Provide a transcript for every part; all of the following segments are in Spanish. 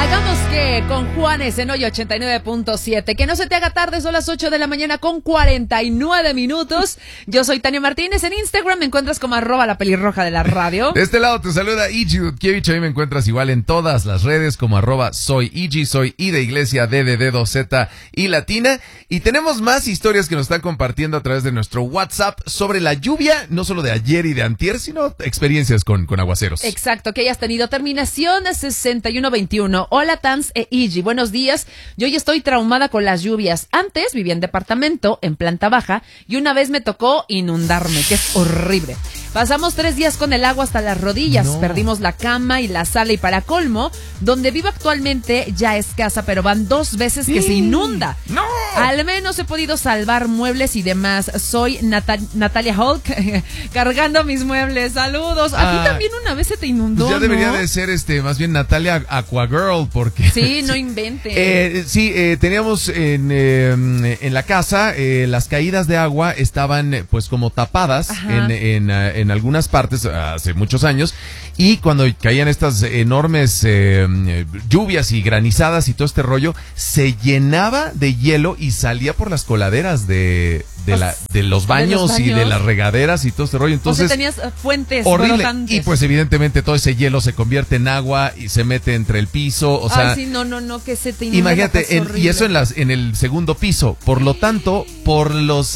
Hagamos que con Juanes en hoy 89.7. Que no se te haga tarde, son las 8 de la mañana con 49 minutos. Yo soy Tania Martínez. En Instagram me encuentras como @lapelirroja de la radio. De este lado te saluda Iggy Dudkiewicz. Ahí me encuentras igual en todas las redes como @soy Iggy, soy I de iglesia, D de dedo, Z y latina. Y tenemos más historias que nos están compartiendo a través de nuestro WhatsApp sobre la lluvia, no solo de ayer y de antier, sino experiencias con aguaceros. Exacto, que hayas tenido terminación 6121. Hola Tans e Iggy, buenos días. Yo ya estoy traumada con las lluvias. Antes vivía en departamento, en planta baja, y una vez me tocó inundarme, que es horrible. Pasamos 3 días con el agua hasta las rodillas, perdimos la cama y la sala, y para colmo, donde vivo actualmente ya es casa, pero van 2 veces que se inunda. ¡No! Al menos he podido salvar muebles y demás. Soy Natalia Hulk, cargando mis muebles. Saludos. A ti también una vez se te inundó, pues ya debería ¿no? de ser más bien Natalia Aquagirl, porque... Sí, no inventes. Teníamos en la casa, las caídas de agua estaban pues como tapadas en algunas partes hace muchos años, y cuando caían estas enormes lluvias y granizadas y todo este rollo, se llenaba de hielo y salía por las coladeras de los baños y de las regaderas y todo este rollo. Entonces, tenías fuentes horrible. brotantes. Y pues evidentemente todo ese hielo se convierte en agua y se mete entre el piso, o sea... Ay, sí, no, que se te inunda. Imagínate, y eso en el segundo piso. Por lo tanto, por los,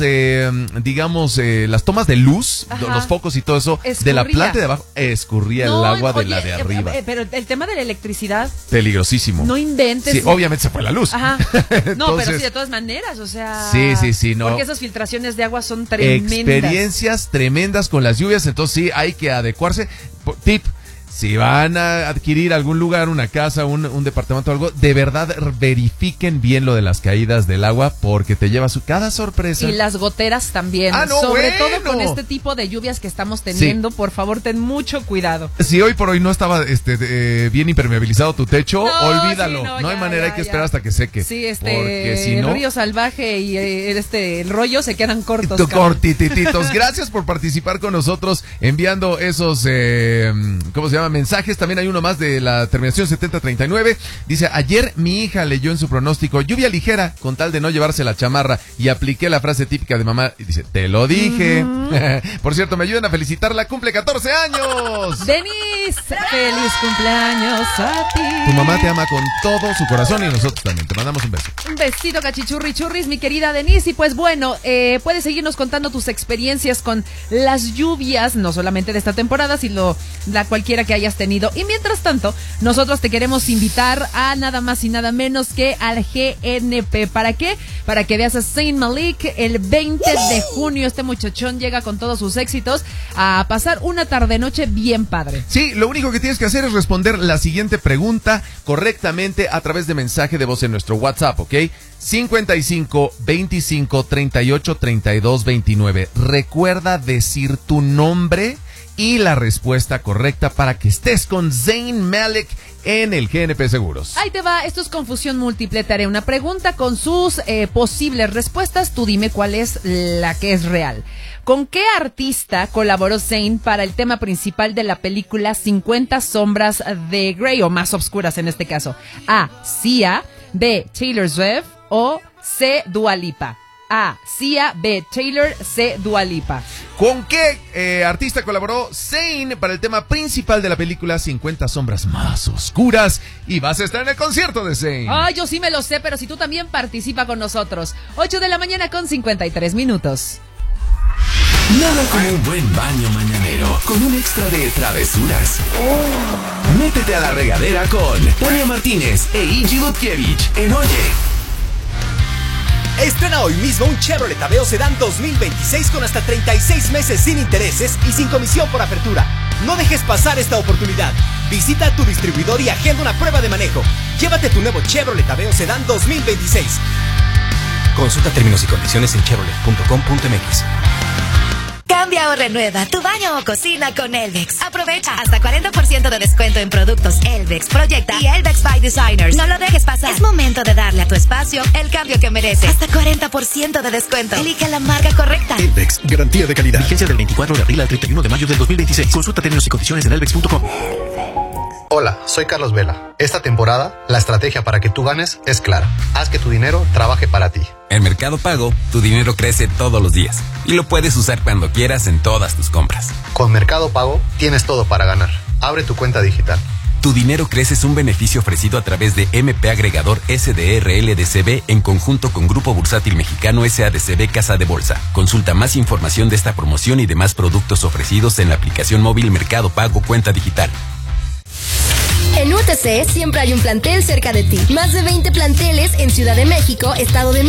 las tomas de luz, los focos y todo eso, de la planta de abajo, escurría el agua de la de arriba. Pero el tema de la electricidad... Peligrosísimo. No inventes. Sí, obviamente se fue la luz. Ajá. No, Entonces, pero sí, de todas maneras, o sea... Sí, no. Porque esas filtraciones de agua son tremendas. Experiencias tremendas con las lluvias, entonces sí, hay que adecuarse. Tip: si van a adquirir algún lugar, una casa, un departamento o algo, de verdad verifiquen bien lo de las caídas del agua, porque te lleva cada sorpresa. Y las goteras también. Sobre todo con este tipo de lluvias que estamos teniendo, por favor, ten mucho cuidado. Si hoy por hoy no estaba bien impermeabilizado tu techo, olvídalo. No hay manera, hay que esperar hasta que seque. Sí, porque si no, el río salvaje y el rollo se quedan cortos. Cortititos. Gracias por participar con nosotros, enviando esos, ¿cómo se llama? Mensajes. También hay uno más de la terminación 7039. Dice: ayer mi hija leyó en su pronóstico lluvia ligera con tal de no llevarse la chamarra, y apliqué la frase típica de mamá y dice: te lo dije. Por cierto, me ayudan a felicitarla, cumple 14 años. Denise, feliz cumpleaños a ti. Tu mamá te ama con todo su corazón, y nosotros también te mandamos un beso. Un besito, cachichurri churris, mi querida Denise. Y pues bueno, puedes seguirnos contando tus experiencias con las lluvias, no solamente de esta temporada, sino la cualquiera que hayas tenido. Y mientras tanto, nosotros te queremos invitar a nada más y nada menos que al GNP. ¿Para qué? Para que veas a Zayn Malik el 20 de junio. Este muchachón llega con todos sus éxitos a pasar una tarde-noche bien padre. Sí, lo único que tienes que hacer es responder la siguiente pregunta correctamente a través de mensaje de voz en nuestro WhatsApp, ¿ok? 55 25 38 32 29. Recuerda decir tu nombre y la respuesta correcta para que estés con Zayn Malik en el GNP Seguros. Ahí te va, esto es confusión múltiple. Te haré una pregunta con sus posibles respuestas. Tú dime cuál es la que es real. ¿Con qué artista colaboró Zayn para el tema principal de la película 50 sombras de Grey, o más oscuras en este caso? A, Sia. B, Taylor Swift. O C, Dua Lipa. A, Sia. B, Taylor. C, Dua Lipa. ¿Con qué artista colaboró Zayn para el tema principal de la película 50 sombras más oscuras? Y vas a estar en el concierto de Zayn. Ay, yo sí me lo sé, pero si tú también participa con nosotros. 8 de la mañana con 53 minutos. Nada como un buen baño mañanero con un extra de travesuras. Métete a la regadera con Tania Martínez e Iggy Dudkiewicz en Oye. Estrena hoy mismo un Chevrolet Aveo Sedán 2026 con hasta 36 meses sin intereses y sin comisión por apertura. No dejes pasar esta oportunidad. Visita tu distribuidor y agenda una prueba de manejo. Llévate tu nuevo Chevrolet Aveo Sedán 2026. Consulta términos y condiciones en chevrolet.com.mx. Cambia o renueva tu baño o cocina con Elvex. Aprovecha hasta 40% de descuento en productos Elvex, Proyecta y Elvex by Designers. No lo dejes pasar. Es momento de darle a tu espacio el cambio que merece. Hasta 40% de descuento. Elige la marca correcta. Elvex, garantía de calidad. Vigencia del 24 de abril al 31 de mayo del 2026. Consulta términos y condiciones en elvex.com. Hola, soy Carlos Vela. Esta temporada, la estrategia para que tú ganes es clara. Haz que tu dinero trabaje para ti. En Mercado Pago, tu dinero crece todos los días y lo puedes usar cuando quieras en todas tus compras. Con Mercado Pago, tienes todo para ganar. Abre tu cuenta digital. Tu dinero crece es un beneficio ofrecido a través de MP Agregador SDRL-DCB en conjunto con Grupo Bursátil Mexicano SADCB Casa de Bolsa. Consulta más información de esta promoción y demás productos ofrecidos en la aplicación móvil Mercado Pago Cuenta Digital. En UTC siempre hay un plantel cerca de ti. Más de 20 planteles en Ciudad de México, Estado de